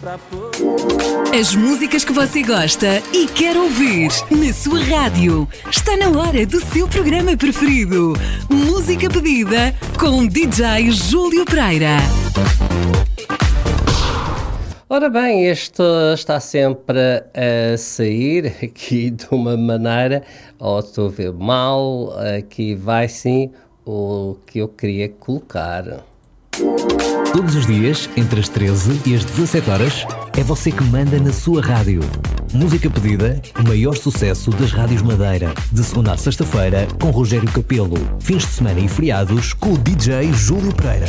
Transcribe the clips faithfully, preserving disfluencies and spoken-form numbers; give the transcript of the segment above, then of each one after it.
As músicas que você gosta e quer ouvir na sua rádio. Está na hora do seu programa preferido. Música pedida com D J Júlio Pereira. Ora bem, este está sempre a sair aqui de uma maneira, ou estou a ver mal, aqui vai sim o que eu queria colocar. Todos os dias, entre as treze e as dezassete horas, é você que manda na sua rádio. Música pedida, o maior sucesso das rádios Madeira. De segunda a sexta-feira, com Rogério Capelo. Fins de semana e feriados, com o D J Júlio Pereira.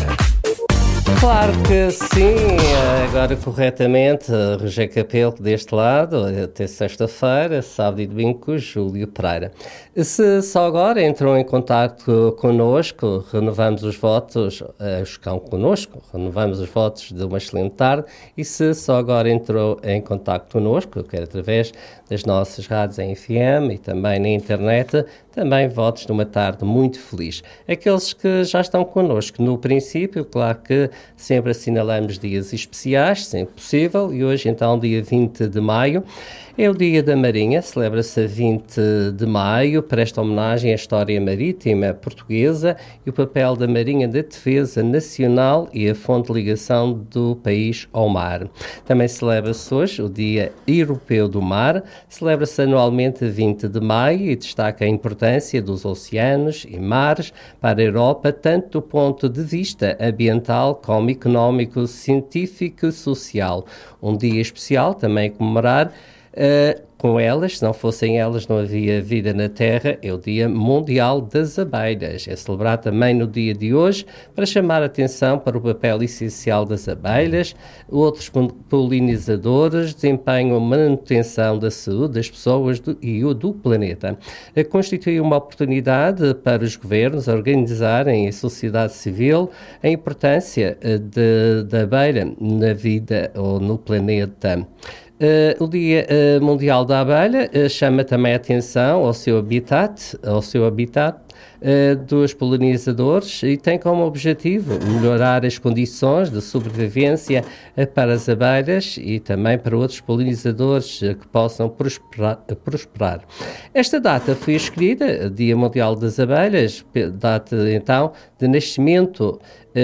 Claro que sim, agora corretamente, Rogério Capelo deste lado, até sexta-feira, sábado e domingo com o Júlio Pereira. Se só agora entrou em contato connosco, renovamos os votos, uh, estão connosco, renovamos os votos de uma excelente tarde, e se só agora entrou em contato connosco, quer através das nossas rádios em F M e também na internet, também votos de uma tarde muito feliz. Aqueles que já estão connosco no princípio, claro que sempre assinalamos dias especiais, sempre possível, e hoje então, dia vinte de maio, é o Dia da Marinha, celebra-se a vinte de maio, presta homenagem à história marítima portuguesa e o papel da Marinha de Defesa Nacional e a fonte de ligação do país ao mar. Também celebra-se hoje o Dia Europeu do Mar, celebra-se anualmente a vinte de maio e destaca a importância dos oceanos e mares para a Europa, tanto do ponto de vista ambiental como económico, científico e social. Um dia especial também a comemorar Uh, com elas, se não fossem elas não havia vida na Terra, é o Dia Mundial das Abelhas. É celebrado também no dia de hoje para chamar a atenção para o papel essencial das abelhas. Outros polinizadores desempenham a manutenção da saúde das pessoas do, e o do planeta. Uh, constitui uma oportunidade para os governos organizarem a sociedade civil a importância uh, de, da abelha na vida ou no planeta. Uh, o Dia uh, Mundial da Abelha uh, chama também a atenção ao seu habitat, ao seu habitat uh, dos polinizadores e tem como objetivo melhorar as condições de sobrevivência uh, para as abelhas e também para outros polinizadores uh, que possam prosperar, uh, prosperar. Esta data foi escolhida, Dia Mundial das Abelhas, data então de nascimento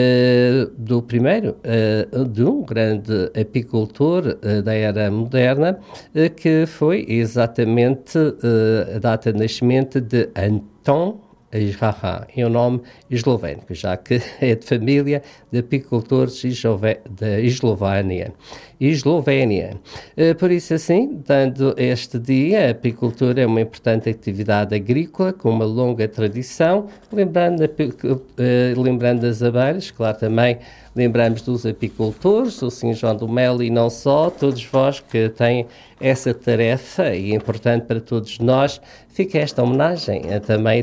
Uh, do primeiro, uh, de um grande apicultor uh, da era moderna, uh, que foi exatamente uh, a data de nascimento de Anton Ijraha, é um nome eslovénico, já que é de família de apicultores da Eslovénia. Eslovénia. Por isso assim, dando este dia, a apicultura é uma importante atividade agrícola com uma longa tradição, lembrando, lembrando das abelhas, claro, também lembramos dos apicultores, o senhor João do Melo e não só, todos vós que têm essa tarefa e é importante para todos nós, fica esta homenagem a, também